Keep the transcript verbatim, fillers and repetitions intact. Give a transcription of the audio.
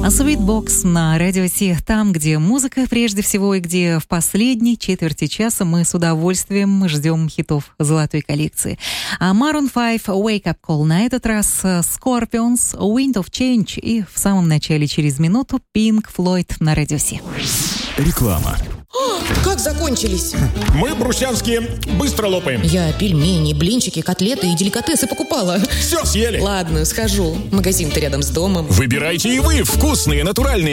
Sweetbox на Радио Си, там, где музыка прежде всего, и где в последней четверти часа мы с удовольствием ждем хитов золотой коллекции. А Maroon пять Wake Up Call на этот раз Scorpions Wind of Change и в самом начале через минуту Pink Floyd на Радио Си. Реклама. О, как закончились? Мы, брусянские, быстро лопаем. Я пельмени, блинчики, котлеты и деликатесы покупала. Все съели. Ладно, схожу. Магазин-то рядом с домом. Выбирайте и вы вкусные, натуральные